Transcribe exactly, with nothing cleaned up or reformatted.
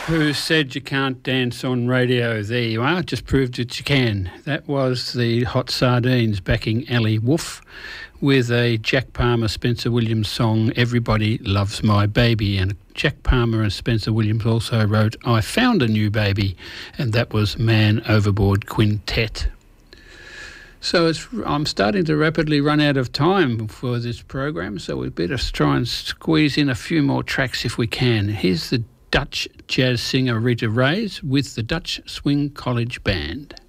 Who said you can't dance on radio? There you are, just proved that you can. That was the Hot Sardines backing Ellie Wolf with a Jack Palmer, Spencer Williams song, Everybody Loves My Baby. And Jack Palmer and Spencer Williams also wrote I Found a New Baby, and that was Man Overboard Quintet. So it's, I'm starting to rapidly run out of time for this program, so we better try and squeeze in a few more tracks if we can. Here's the Dutch jazz singer Rita Reis with the Dutch Swing College Band.